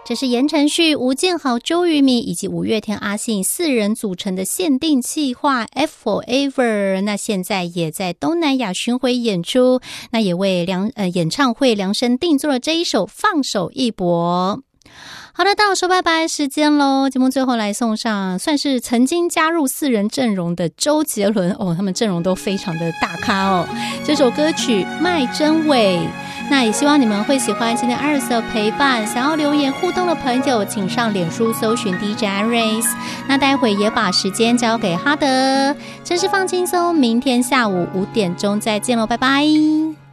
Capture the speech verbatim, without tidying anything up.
这是言承旭、吴建豪、周渝民以及五月天阿信四人组成的限定企划 F Forever， 那现在也在东南亚巡回演出，那也为量呃演唱会量身定做了这一首放手一搏。好的，到说拜拜时间咯，节目最后来送上算是曾经加入四人阵容的周杰伦哦，他们阵容都非常的大咖哦。这首歌曲麦真伟，那也希望你们会喜欢今天二十的陪伴。想要留言互动的朋友，请上脸书搜寻 D J Iris。那待会也把时间交给哈德，真是放轻松，明天下午五点钟再见咯，拜拜。